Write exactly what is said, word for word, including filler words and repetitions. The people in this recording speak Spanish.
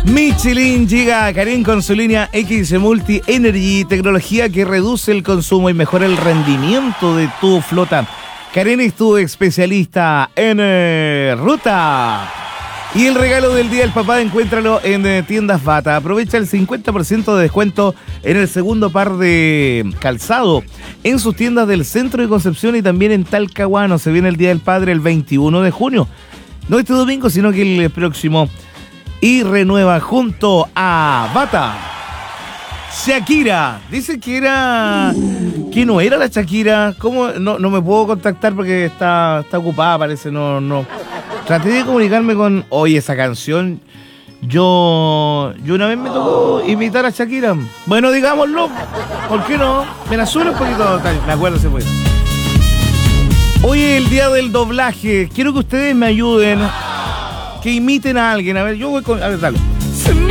Michelin llega a Karen con su línea X Multi Energy, tecnología que reduce el consumo y mejora el rendimiento de tu flota. Karen es tu especialista en eh, ruta. Y el regalo del Día del Papá, encuéntralo en eh, Tiendas Bata. Aprovecha el cincuenta por ciento de descuento en el segundo par de calzado en sus tiendas del centro de Concepción y también en Talcahuano. Se viene el Día del Padre el veintiuno de junio. No este domingo, sino que el próximo. Y renueva junto a Bata. Shakira. Dice que era... que no era la Shakira. ¿Cómo? No, no me puedo contactar porque está, está ocupada, parece. No, no. Traté de comunicarme con... Oye, esa canción... Yo... Yo una vez me tocó imitar a Shakira. Bueno, digámoslo. ¿Por qué no? Me la suena un poquito. Me acuerdo se fue. Hoy es el día del doblaje. Quiero que ustedes me ayuden. Que imiten a alguien. A ver, yo voy con... A ver, dale.